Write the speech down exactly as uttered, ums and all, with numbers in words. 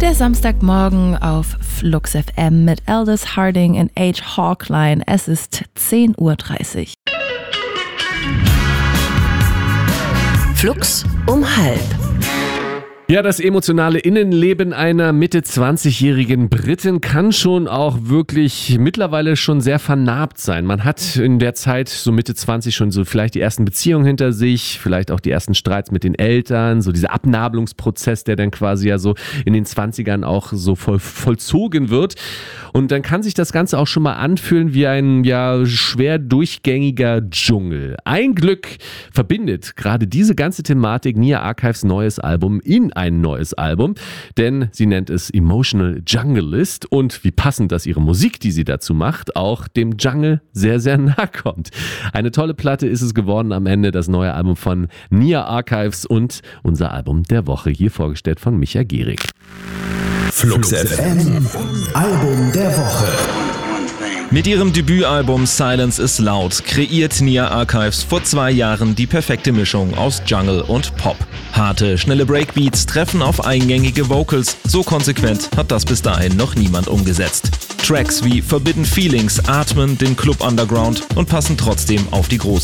Der Samstagmorgen auf Flux F M mit Aldous Harding und H. Hawkline. Es ist zehn Uhr dreißig. Flux um halb. Ja, das emotionale Innenleben einer Mitte zwanzigjährigen Britin kann schon auch wirklich mittlerweile schon sehr vernarbt sein. Man hat in der Zeit, so Mitte zwanzig, schon so vielleicht die ersten Beziehungen hinter sich, vielleicht auch die ersten Streits mit den Eltern, so dieser Abnabelungsprozess, der dann quasi ja so in den zwanzigern auch so voll, vollzogen wird. Und dann kann sich das Ganze auch schon mal anfühlen wie ein ja schwer durchgängiger Dschungel. Ein Glück verbindet gerade diese ganze Thematik Nia Archives neues Album in ein neues Album, denn sie nennt es Emotional Junglist und wie passend, dass ihre Musik, die sie dazu macht, auch dem Jungle sehr, sehr nahe kommt. Eine tolle Platte ist es geworden am Ende, das neue Album von Nia Archives und unser Album der Woche, hier vorgestellt von Micha Gehrig. Flux F M, Album der Woche. Mit ihrem Debütalbum Silence is Loud kreiert Nia Archives vor zwei Jahren die perfekte Mischung aus Jungle und Pop. Harte, schnelle Breakbeats treffen auf eingängige Vocals. So konsequent hat das bis dahin noch niemand umgesetzt. Tracks wie Forbidden Feelings atmen den Club Underground und passen trotzdem auf die große